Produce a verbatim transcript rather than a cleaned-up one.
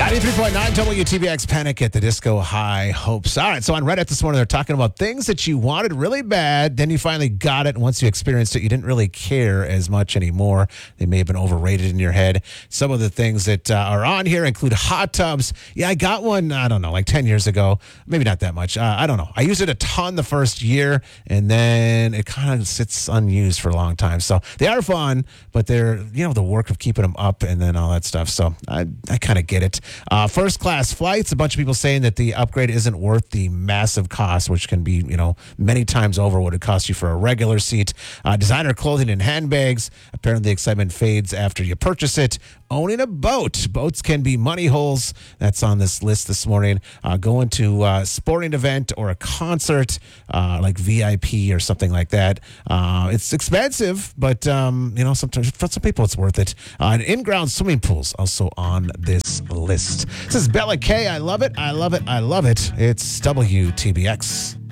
ninety-three point nine W T B X, Panic at the Disco, High Hopes. All right, so on Reddit this morning, they're talking about things that you wanted really bad, then you finally got it, and once you experienced it, you didn't really care as much anymore. They may have been overrated in your head. Some of the things that uh, are on here include hot tubs. Yeah, I got one, I don't know, like ten years ago. Maybe not that much. Uh, I don't know. I used it a ton the first year, and then it kind of sits unused for a long time. So they are fun, but they're, you know, the work of keeping them up and then all that stuff. So I, I kind of get it. Uh, first class flights, a bunch of people saying that the upgrade isn't worth the massive cost, which can be, you know, many times over what it costs you for a regular seat. Uh, designer clothing and handbags, apparently the excitement fades after you purchase it. Owning a boat. Boats can be money holes. That's on this list this morning. Uh, going to a sporting event or a concert, uh, like V I P or something like that. Uh, it's expensive, but, um, you know, sometimes for some people it's worth it. Uh, and in-ground swimming pools also on this list. This is Bella K. I love it. I love it. I love it. It's W T B X.